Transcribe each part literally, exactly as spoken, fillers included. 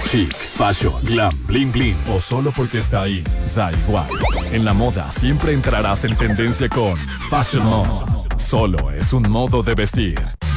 Chic, fashion, glam, bling bling o solo porque está ahí, da igual. En la moda siempre entrarás en tendencia con Fashion Mode. Solo es un modo de vestir.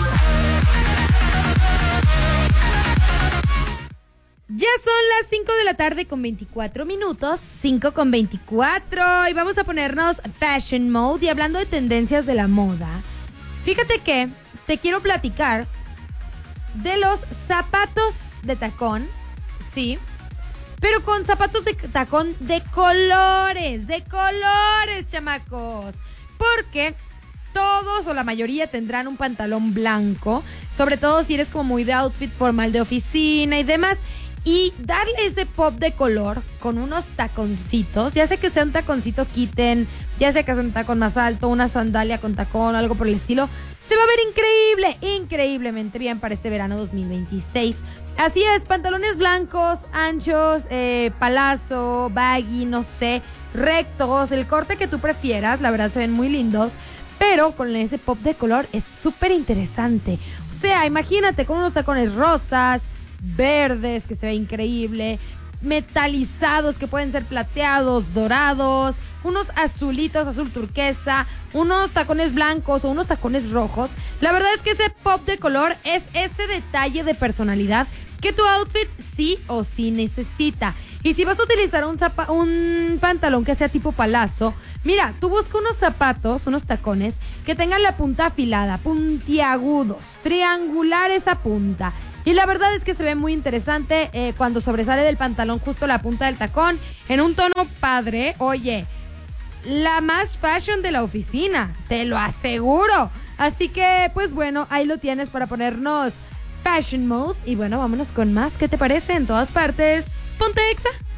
Ya son las cinco de la tarde con veinticuatro minutos, cinco con veinticuatro, y vamos a ponernos Fashion Mode. Y hablando de tendencias de la moda, fíjate que te quiero platicar de los zapatos de tacón, sí, pero con zapatos de tacón de colores, de colores, chamacos, porque todos o la mayoría tendrán un pantalón blanco, sobre todo si eres como muy de outfit formal de oficina y demás. Y darle ese pop de color con unos taconcitos, ya sea que sea un taconcito kitten, ya sea que sea un tacón más alto, una sandalia con tacón o algo por el estilo, se va a ver increíble, increíblemente bien para este verano dos mil veintiséis. Así es, pantalones blancos, anchos, eh, palazo, baggy, no sé, rectos, el corte que tú prefieras, la verdad se ven muy lindos, pero con ese pop de color es súper interesante. O sea, imagínate con unos tacones rosas, verdes, que se ve increíble, metalizados, que pueden ser plateados, dorados, unos azulitos, azul turquesa, unos tacones blancos o unos tacones rojos. La verdad es que ese pop de color es ese detalle de personalidad que tu outfit sí o sí necesita. Y si vas a utilizar un, zapa- un pantalón que sea tipo palazo, mira, tú busca unos zapatos, unos tacones que tengan la punta afilada, puntiagudos, triangular esa punta. Y la verdad es que se ve muy interesante eh, cuando sobresale del pantalón justo la punta del tacón en un tono padre. Oye, la más fashion de la oficina, te lo aseguro. Así que, pues bueno, ahí lo tienes para ponernos Fashion Mode. Y bueno, vámonos con más. ¿Qué te parece? En todas partes, ponte Exa.